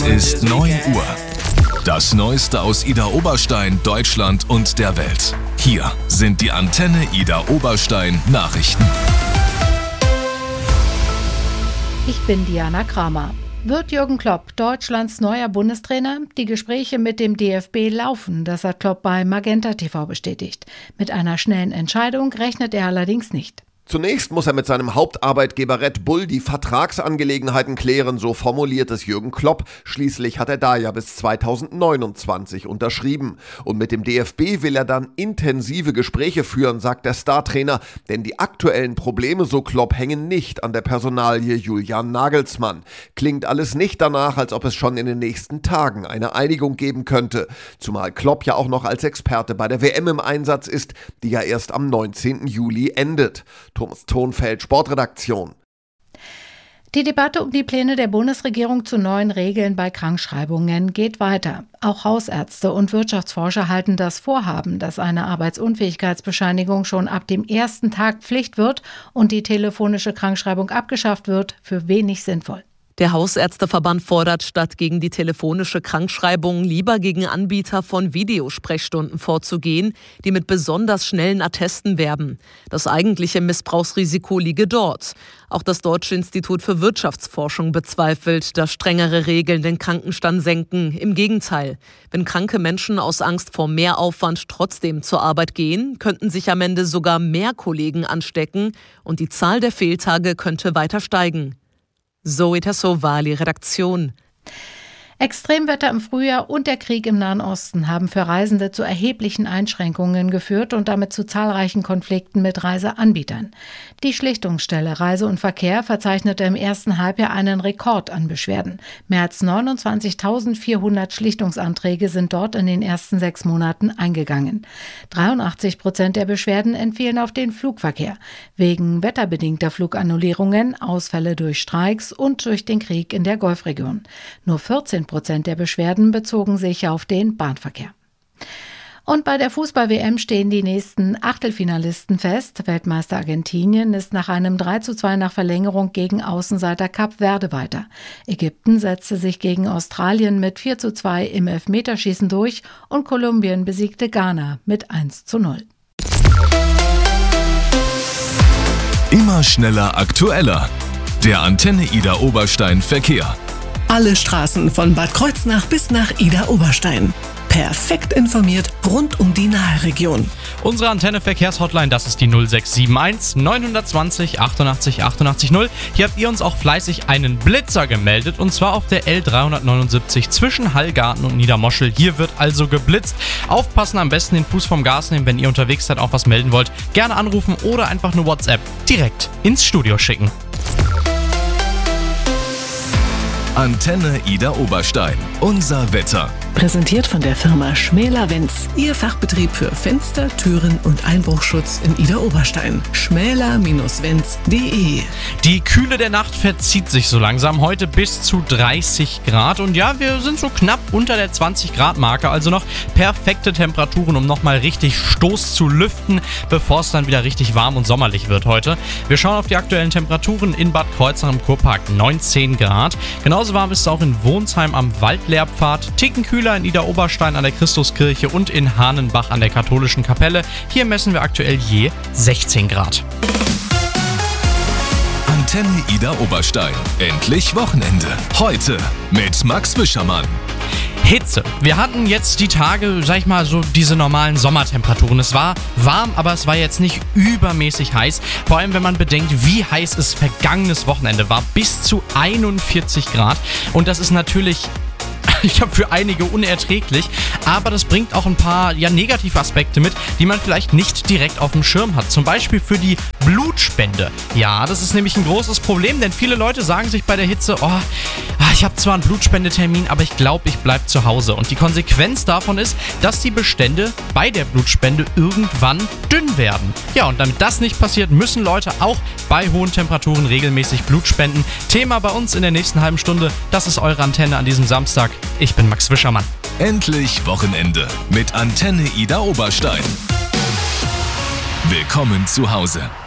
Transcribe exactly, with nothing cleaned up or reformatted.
ist neun Uhr. Das Neueste aus Idar Oberstein, Deutschland und der Welt. Hier sind die Antenne Idar Oberstein Nachrichten. Ich bin Diana Kramer. Wird Jürgen Klopp Deutschlands neuer Bundestrainer? Die Gespräche mit dem D F B laufen, das hat Klopp bei Magenta T V bestätigt. Mit einer schnellen Entscheidung rechnet er allerdings nicht. Zunächst muss er mit seinem Hauptarbeitgeber Red Bull die Vertragsangelegenheiten klären, so formuliert es Jürgen Klopp. Schließlich hat er da ja bis zweitausendneunundzwanzig unterschrieben. Und mit dem D F B will er dann intensive Gespräche führen, sagt der Startrainer. Denn die aktuellen Probleme, so Klopp, hängen nicht an der Personalie Julian Nagelsmann. Klingt alles nicht danach, als ob es schon in den nächsten Tagen eine Einigung geben könnte. Zumal Klopp ja auch noch als Experte bei der W M im Einsatz ist, die ja erst am neunzehnten Juli endet. Thomas Thonfeld, Sportredaktion. Die Debatte um die Pläne der Bundesregierung zu neuen Regeln bei Krankschreibungen geht weiter. Auch Hausärzte und Wirtschaftsforscher halten das Vorhaben, dass eine Arbeitsunfähigkeitsbescheinigung schon ab dem ersten Tag Pflicht wird und die telefonische Krankschreibung abgeschafft wird, für wenig sinnvoll. Der Hausärzteverband fordert, statt gegen die telefonische Krankschreibung lieber gegen Anbieter von Videosprechstunden vorzugehen, die mit besonders schnellen Attesten werben. Das eigentliche Missbrauchsrisiko liege dort. Auch das Deutsche Institut für Wirtschaftsforschung bezweifelt, dass strengere Regeln den Krankenstand senken. Im Gegenteil, wenn kranke Menschen aus Angst vor Mehraufwand trotzdem zur Arbeit gehen, könnten sich am Ende sogar mehr Kollegen anstecken und die Zahl der Fehltage könnte weiter steigen. Zoe Tassovali, Redaktion. Extremwetter im Frühjahr und der Krieg im Nahen Osten haben für Reisende zu erheblichen Einschränkungen geführt und damit zu zahlreichen Konflikten mit Reiseanbietern. Die Schlichtungsstelle Reise und Verkehr verzeichnete im ersten Halbjahr einen Rekord an Beschwerden. Mehr als neunundzwanzigtausendvierhundert Schlichtungsanträge sind dort in den ersten sechs Monaten eingegangen. dreiundachtzig Prozent der Beschwerden entfielen auf den Flugverkehr, wegen wetterbedingter Flugannullierungen, Ausfälle durch Streiks und durch den Krieg in der Golfregion. Nur vierzehn Prozent der Beschwerden bezogen sich auf den Bahnverkehr. Und bei der Fußball-W M stehen die nächsten Achtelfinalisten fest. Weltmeister Argentinien ist nach einem drei zu zwei nach Verlängerung gegen Außenseiter Kap Verde weiter. Ägypten setzte sich gegen Australien mit vier zu zwei im Elfmeterschießen durch und Kolumbien besiegte Ghana mit eins zu null. Immer schneller, aktueller. Der Antenne Idar Oberstein Verkehr. Alle Straßen von Bad Kreuznach bis nach Idar Oberstein. Perfekt informiert rund um die Nahregion. Unsere Antenne-Verkehrshotline, das ist die null sechs sieben eins neun zwei null achtundachtzig achtundachtzig null. Hier habt ihr uns auch fleißig einen Blitzer gemeldet und zwar auf der L dreihundertneunundsiebzig zwischen Hallgarten und Niedermoschel. Hier wird also geblitzt. Aufpassen, am besten den Fuß vom Gas nehmen, wenn ihr unterwegs seid, auch was melden wollt. Gerne anrufen oder einfach eine WhatsApp direkt ins Studio schicken. Antenne Idar Oberstein. Unser Wetter. Präsentiert von der Firma Schmäler-Wenz. Ihr Fachbetrieb für Fenster, Türen und Einbruchschutz in Idar Oberstein. schmäler Bindestrich wenz punkt de. Die Kühle der Nacht verzieht sich so langsam. Heute bis zu dreißig Grad. Und ja, wir sind so knapp unter der zwanzig Grad Marke. Also noch perfekte Temperaturen, um nochmal richtig Stoß zu lüften, bevor es dann wieder richtig warm und sommerlich wird heute. Wir schauen auf die aktuellen Temperaturen in Bad Kreuznach im Kurpark. neunzehn Grad. Genauso warm ist es auch in Wohnsheim am Waldlehrpfad. Ticken kühler in Idar Oberstein an der Christuskirche und in Hahnenbach an der katholischen Kapelle. Hier messen wir aktuell je sechzehn Grad. Antenne Idar Oberstein. Endlich Wochenende. Heute mit Max Wischermann. Hitze. Wir hatten jetzt die Tage, sag ich mal, so diese normalen Sommertemperaturen. Es war warm, aber es war jetzt nicht übermäßig heiß. Vor allem, wenn man bedenkt, wie heiß es vergangenes Wochenende war. Bis zu einundvierzig Grad. Und das ist natürlich ich glaube, für einige unerträglich. Aber das bringt auch ein paar ja, Negativaspekte mit, die man vielleicht nicht direkt auf dem Schirm hat. Zum Beispiel für die Blutspende. Ja, das ist nämlich ein großes Problem, denn viele Leute sagen sich bei der Hitze, oh, ich habe zwar einen Blutspendetermin, aber ich glaube, ich bleibe zu Hause. Und die Konsequenz davon ist, dass die Bestände bei der Blutspende irgendwann dünn werden. Ja, und damit das nicht passiert, müssen Leute auch bei hohen Temperaturen regelmäßig Blut spenden. Thema bei uns in der nächsten halben Stunde. Das ist eure Antenne an diesem Samstag. Ich bin Max Wischermann. Endlich Wochenende mit Antenne Idar Oberstein. Willkommen zu Hause.